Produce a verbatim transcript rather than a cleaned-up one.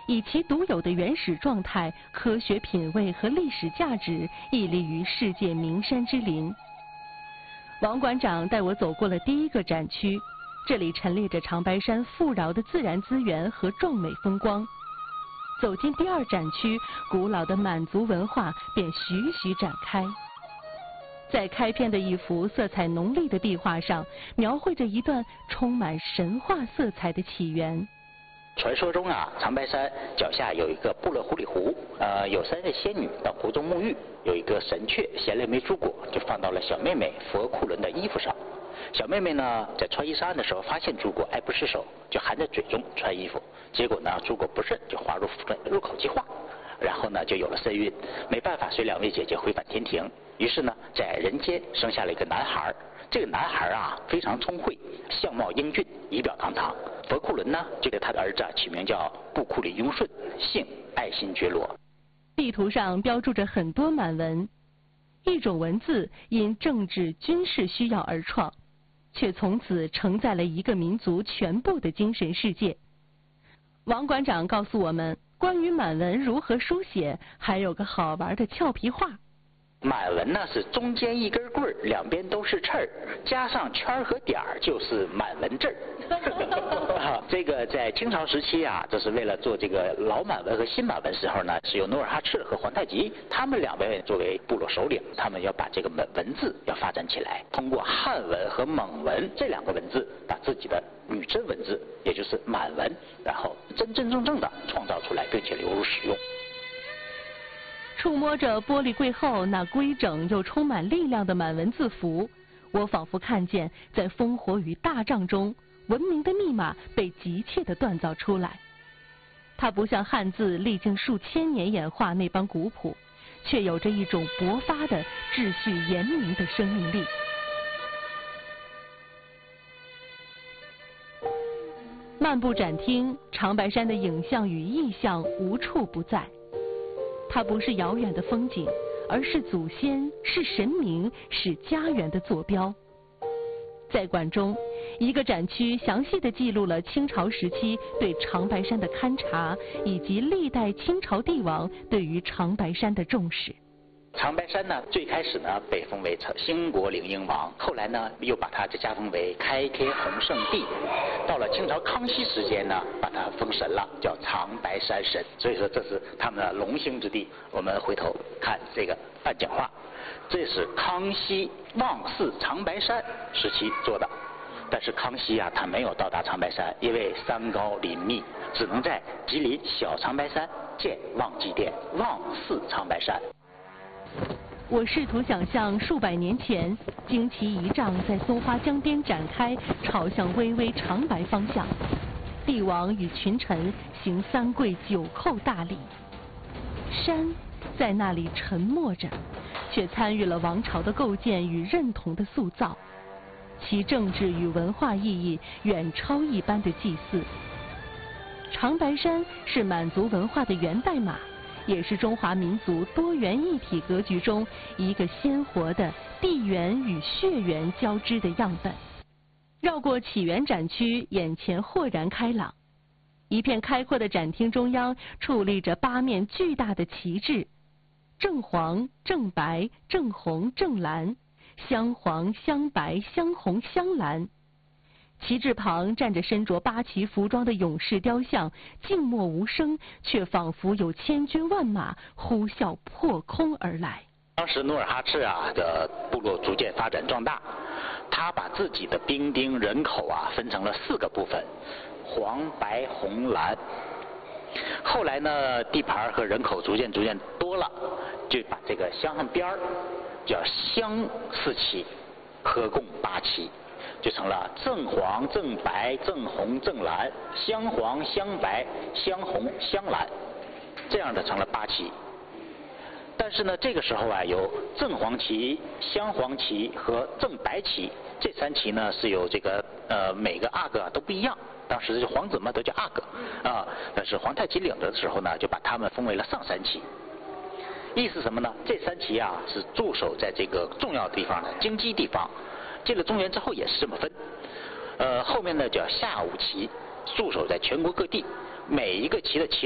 以其独有的原始状态、科学品味和历史价值屹立于世界名山之林。王馆长带我走过了第一个展区，这里陈列着长白山富饶的自然资源和壮美风光。走进第二展区，古老的满族文化便徐徐展开。在开篇的一幅色彩浓丽的壁画上，描绘着一段充满神话色彩的起源。 传说中啊，长白山脚下有一个部落狐狸湖，呃，有三位仙女到湖中沐浴，有一个神雀衔了一枚珠果，就放到了小妹妹佛库伦的衣服上。小妹妹呢，在穿衣上岸的时候发现珠果爱不释手，就含在嘴中穿衣服，结果呢，珠果不慎就滑入入口即化，然后呢，就有了身孕，没办法，随两位姐姐回返天庭。于是呢，在人间生下了一个男孩。这个男孩啊，非常聪慧，相貌英俊，仪表堂堂。佛库伦呢，就给他的儿子啊起名叫布库里雍顺，姓爱新觉罗。 地图上标注着很多满文，一种文字因政治军事需要而创，却从此承载了一个民族全部的精神世界。王馆长告诉我们，关于满文如何书写，还有个好玩的俏皮话。 满文呢是中间一根棍儿，两边都是刺儿，加上圈儿和点儿就是满文字儿。这个在清朝时期啊，这是为了做这个老满文和新满文时候呢，是由努尔哈赤和皇太极他们两位作为部落首领，他们要把这个文文字要发展起来，通过汉文和蒙文这两个文字，把自己的女真文字，也就是满文，然后真真正正的创造出来，并且流入使用。 触摸着玻璃柜后那规整又充满力量的满文字符，我仿佛看见在烽火与大仗中，文明的密码被急切地锻造出来。它不像汉字历经数千年演化那般古朴，却有着一种勃发的秩序严明的生命力。漫步展厅，长白山的影像与意象无处不在。它不是遥远的风景，而是祖先，是神明，是家园的坐标。在馆中，一个展区详细地记录了清朝时期对长白山的勘察，以及历代清朝帝王对于长白山的重视。 长白山呢，最开始呢被封为兴国岭英王，后来呢又把它加封为开天弘圣帝。到了清朝康熙时间呢，把它封神了，叫长白山神。所以说这是他们的龙兴之地。我们回头看这个半讲话，这是康熙望祀长白山时期做的。但是康熙啊，他没有到达长白山，因为山高林密，只能在吉林小长白山建望祭殿，望祀长白山。 我试图想象数百年前，旌旗仪仗在松花江边展开，朝向巍巍长白方向。帝王与群臣行三跪九叩大礼，山在那里沉默着，却参与了王朝的构建与认同的塑造。其政治与文化意义远超一般的祭祀。长白山是满族文化的源代码，也是中华民族多元一体格局中一个鲜活的地缘与血缘交织的样本。绕过起源展区，眼前豁然开朗。一片开阔的展厅中央矗立着八面巨大的旗帜，正黄、正白、正红、正蓝，镶黄、镶白、镶红、镶蓝。旗帜旁站着身着八旗服装的勇士雕像，静默无声，却仿佛有千军万马呼啸破空而来。 当时努尔哈赤啊的部落逐渐发展壮大，他把自己的兵丁人口啊分成了四个部分，黄、白、红、蓝。后来呢，地盘和人口逐渐逐渐多了，就把这个镶上边儿，叫镶四旗，合共八旗。就成了正黄、正白、正红、正蓝，镶黄、镶白、镶红、镶蓝，这样的成了八旗。但是呢，这个时候啊，有正黄旗、镶黄旗和正白旗，这三旗呢是有这个呃每个阿哥啊都不一样。当时这皇子们都叫阿哥啊，但是皇太极领着的时候呢，就把他们封为了上三旗。意思什么呢？这三旗啊是驻守在这个重要地方的京畿地方。进了中原之后也是这么分，呃，后面呢叫下五旗，驻守在全国各地，每一个旗的旗